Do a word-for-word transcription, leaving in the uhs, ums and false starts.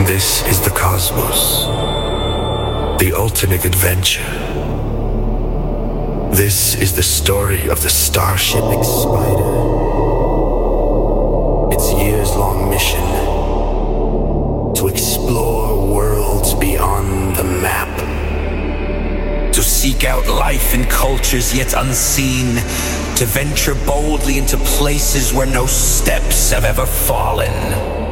This is the cosmos, the ultimate adventure. This is the story of the Starship Spider. Its years-long mission to explore worlds beyond the map. To seek out life in cultures yet unseen. To venture boldly into places where no steps have ever fallen.